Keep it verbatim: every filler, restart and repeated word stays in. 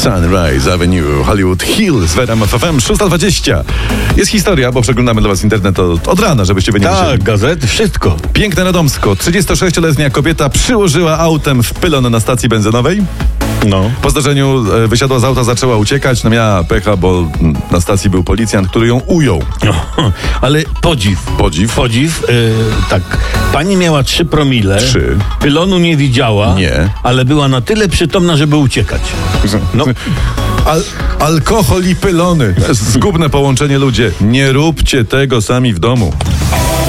Sunrise Avenue, Hollywood Hills w R M F F M, szósta dwadzieścia. Jest historia, bo przeglądamy dla was internet od, od rana, żebyście wy nie Tak, musieli. gazety, wszystko. Piękne Radomsko. trzydziestosześcioletnia kobieta przyłożyła autem w pylon na stacji benzynowej. No. Po zdarzeniu e, wysiadła z auta, zaczęła uciekać. No miała pecha, bo mm, na stacji był policjant, który ją ujął. Ale podziw. Podziw? Podziw, yy, tak. Pani miała trzy promile. Trzy. Pylonu nie widziała. Nie. Ale była na tyle przytomna, żeby uciekać. No. Al- alkohol i pylony. Zgubne połączenie, ludzie. Nie róbcie tego sami w domu.